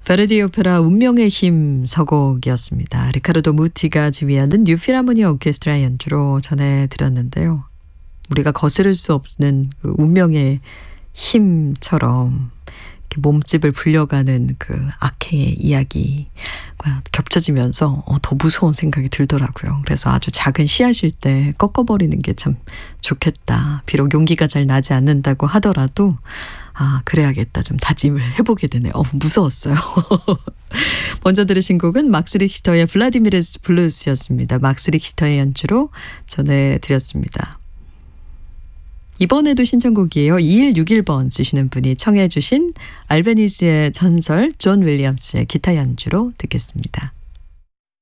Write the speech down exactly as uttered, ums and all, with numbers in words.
베르디 오페라 운명의 힘 서곡이었습니다. 리카르도 무티가 지휘하는 뉴필하모니 오케스트라 연주로 전해드렸는데요. 우리가 거스를 수 없는 그 운명의 힘처럼 이렇게 몸집을 불려가는 그 악행의 이야기가 겹쳐지면서 어, 더 무서운 생각이 들더라고요. 그래서 아주 작은 씨앗일 때 꺾어버리는 게 참 좋겠다. 비록 용기가 잘 나지 않는다고 하더라도 아 그래야겠다 좀 다짐을 해보게 되네요. 어, 무서웠어요. 먼저 들으신 곡은 막스 리히터의 블라디미르스 블루스였습니다. 막스 리히터의 연주로 전해드렸습니다. 이번에도 신청곡이에요. 이일육일 번 쓰시는 분이 청해 주신 알베니스의 전설 존 윌리엄스의 기타 연주로 듣겠습니다.